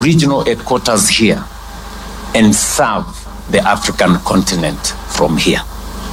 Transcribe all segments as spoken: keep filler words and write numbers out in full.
regional headquarters here and serve the African continent from here.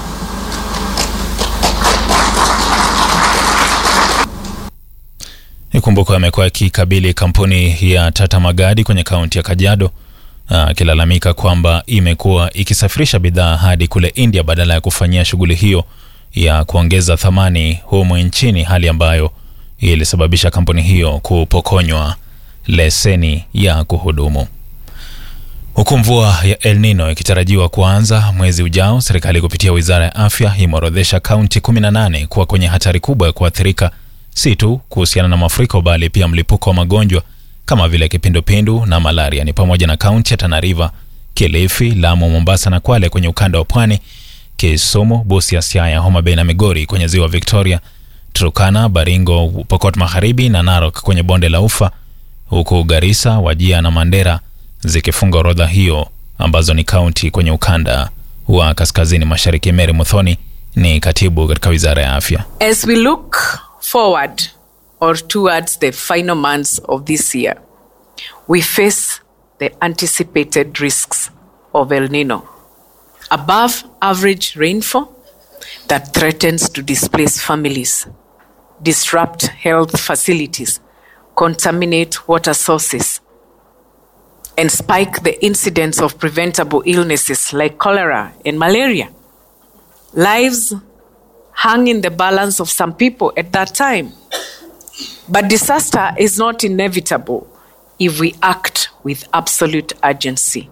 Ikumbuko amekuwa akikabili kampuni ya Tata Magadi kwenye kaunti ya Kajiado, akilalamika kwamba imekuwa ikisafirisha bidhaa hadi kule India badala ya kufanyia shughuli hiyo ya kuongeza thamani humu nchini, hali ambayo ilisababisha kampuni hiyo kupokonywa leseni ya kuhudumu. Huku mvua ya El Nino ikitarajiwa kuanza mwezi ujao, serikali kupitia Wizara ya Afya imeorodhesha kaunti kumi na nane kuwa kwenye hatari kubwa ya kuathirika, si tu kuhusiana na mafuriko bali pia mlipuko wa magonjwa kama vile kipindupindu na malaria. Ni pamoja na kaunti ya Tana River, Kilifi, Lamu, Mombasa na Kwale kwenye ukanda wa Pwani, Kisumu, Busia, Siaya, Homa Bay na Migori kwenye ziwa Victoria, Turkana, Baringo, Pokot Magharibi na Narok kwenye bonde la Ufa, huku Garissa, Wajir na Mandera zikifunga orodha hiyo, ambazo ni kaunti kwenye ukanda wa kaskazini mashariki. Mary Muthoni ni katibu katika Wizara ya Afya. As we look forward or towards the final months of this year, we face the anticipated risks of El Nino. Above average rainfall that threatens to displace families, disrupt health facilities, contaminate water sources, and spike the incidence of preventable illnesses like cholera and malaria. Lives hang in the balance of some people at that time. But disaster is not inevitable if we act with absolute urgency.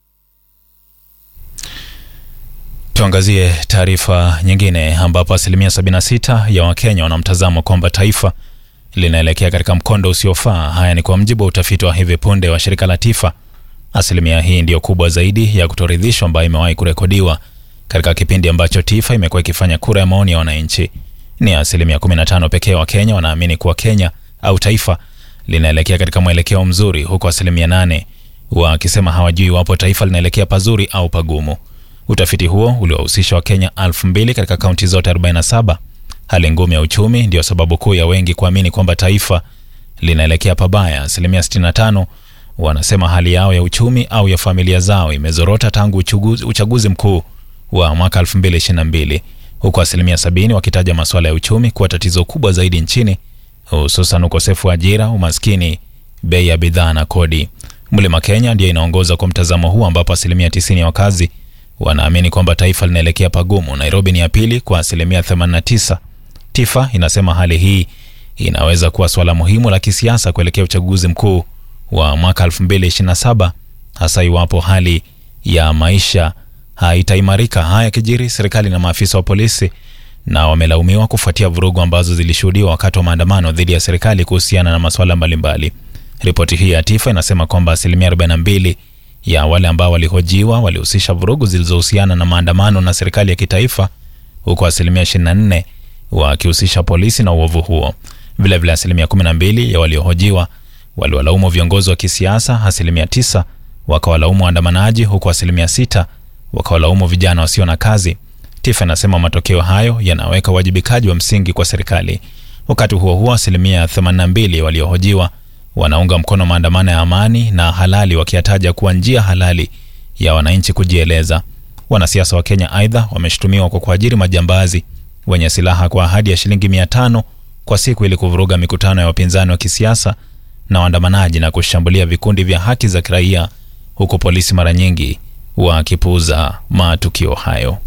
Tuangazie taarifa nyingine ambapo asilimia sabini na sita ya Wakenya wanamtazamo kwamba taifa linaelekea katika mkondo usiofaa. Haya ni kwa mjibu wa utafiti wa hivi punde wa shirika la TIFA. Asilimia hii ndiyo kubwa zaidi ya kutoridhishwa ambayo imewahi kurekodiwa katika kipindi ambacho TIFA imekuwa ikifanya kura ya maoni ya wananchi. Ni asilimia kumi na tano pekee wa Kenya wanaamini kuwa Kenya au taifa linaelekea katika mwelekeo mzuri, huko asilimia nane wakisema hawajui wapo taifa linaelekea pazuri au pagumu. Utafiti huo uliwahusisha Wakenya elfu mbili katika kaunti zote arobaini na saba. Hali ngumu ya uchumi ndio sababu kuu ya wengi kuamini kwamba taifa linaelekea pabaya. Asilimia sitini na tano wanasema hali yao ya uchumi au ya familia zao imezorota tangu uchaguzi, uchaguzi mkuu wa mwaka elfu mbili ishirini na mbili, huku asilimia sabini wakitaja masuala ya uchumi kuwa tatizo kubwa zaidi nchini, hususan ukosefu wa ajira, umaskini, bei ya bidhaa na kodi. Mlima Kenya ndiyo inaongoza kwa mtazamo huu ambapo asilimia tisini ya wakazi wanaamini kwamba taifa linaelekea pagumu. Nairobi ni ya pili kwa asilimia themanini na tisa. TIFA inasema hali hii inaweza kuwa swala muhimu la kisiasa kuelekea uchaguzi mkuu wa mwaka elfu mbili ishirini na saba, hasa iwapo hali ya maisha haitaimarika. Haya kijiri, serikali na maafisa wa polisi na wamelaumiwa kufuatia vurugu ambazo zilishuhudiwa wakati wa maandamano dhidi ya serikali kuhusiana na masuala mbalimbali. Ripoti hii ya TIFA inasema kwamba asilimia arobaini na mbili ya wale ambao walihojiwa walihusisha vurugu zilizohusiana na maandamano na serikali ya kitaifa, huko asilimia ishirini na nne wakihusisha polisi na uovu huo. Vile vile asilimia kumi na mbili ya waliohojiwa waliwalaumu viongozi wa kisiasa, asilimia tisa wakawalaumu waandamanaji, huko asilimia sita wakawalaumu vijana wasio na kazi. TIFA inasema matokeo hayo yanaweka wajibikaji wa msingi kwa serikali. Wakati huo huo, asilimia themanini na mbili waliohojiwa wanaunga mkono maandamano ya amani na halali, wakiyataja kuwa njia halali ya wananchi kujieleza. Wanasiasa wa Kenya aidha wameshtumiwa kwa kuajiri majambazi wenye silaha kwa ahadi ya shilingi mia tano kwa siku ili kuvuruga mikutano ya wapinzani wa kisiasa na waandamanaji na kushambulia vikundi vya haki za kiraia, huko polisi mara nyingi wakipuuza matukio hayo.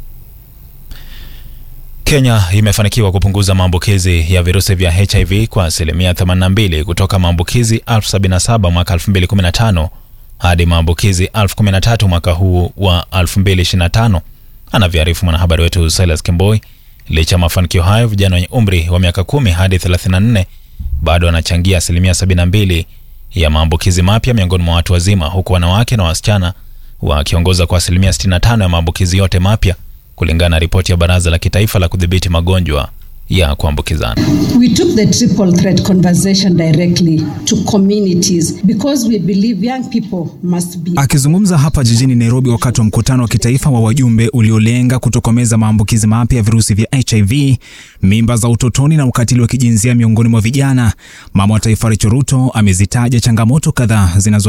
Kenya imefanikiwa kupunguza maambukizi ya virusi vya H I V kwa asilimia themanini na mbili kutoka maambukizi elfu sabini na saba mwaka elfu mbili kumi na tano hadi maambukizi elfu kumi na tatu mwaka huu wa elfu mbili ishirini na tano. Anavyoarifu mwanahabari wetu Silas Kimboi, licha mafanikio hayo, vijana wenye umri wa miaka kumi hadi thelathini na nne bado wanachangia asilimia sabini na mbili ya maambukizi mapya miongoni mwa watu wazima, huku wanawake na wasichana wakiongoza kwa asilimia sitini na tano ya maambukizi yote mapya, kulingana na ripoti ya Baraza la Kitaifa la Kudhibiti Magonjwa ya kuambukizana. We took the triple threat conversation directly to communities because we believe young people must be. Akizungumza hapa jijini Nairobi wakati wa mkutano wa kitaifa wa wajumbe uliolenga kutokomeza maambukizi mapya ya virusi vya H I V, mimba za utotoni na ukatili wa kijinsia miongoni mwa vijana, mama wa taifa Rachel Ruto amezitaja changamoto kadhaa zinazo